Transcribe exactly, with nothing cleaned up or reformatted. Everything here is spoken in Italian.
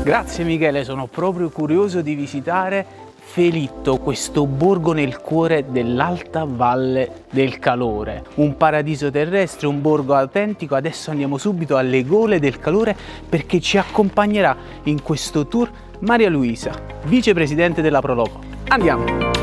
Grazie Michele, sono proprio curioso di visitare Felitto, questo borgo nel cuore dell'Alta Valle del Calore. Un paradiso terrestre, un borgo autentico. Adesso andiamo subito alle Gole del Calore perché ci accompagnerà in questo tour Maria Luisa, vicepresidente della Proloco. Andiamo!